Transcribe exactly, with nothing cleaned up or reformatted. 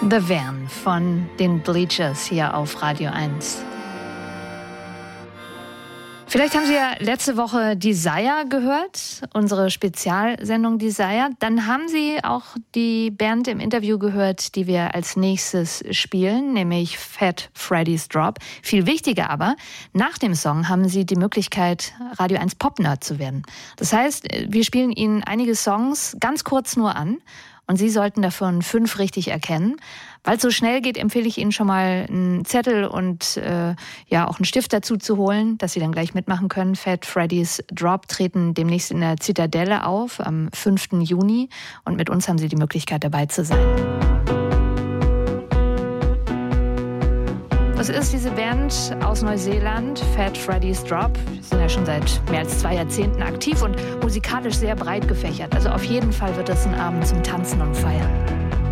The Van von den Bleachers hier auf Radio eins. Vielleicht haben Sie ja letzte Woche Desire gehört, unsere Spezialsendung Desire. Dann haben Sie auch die Band im Interview gehört, die wir als nächstes spielen, nämlich Fat Freddy's Drop. Viel wichtiger aber, nach dem Song haben Sie die Möglichkeit, Radio eins Pop-Nerd zu werden. Das heißt, wir spielen Ihnen einige Songs ganz kurz nur an und Sie sollten davon fünf richtig erkennen. Weil es so schnell geht, empfehle ich Ihnen schon mal einen Zettel und äh, ja auch einen Stift dazu zu holen, dass Sie dann gleich mitmachen können. Fat Freddy's Drop treten demnächst in der Zitadelle auf am fünften Juni und mit uns haben Sie die Möglichkeit, dabei zu sein. Das ist diese Band aus Neuseeland, Fat Freddy's Drop. Die sind ja schon seit mehr als zwei Jahrzehnten aktiv und musikalisch sehr breit gefächert. Also auf jeden Fall wird das ein Abend zum Tanzen und Feiern.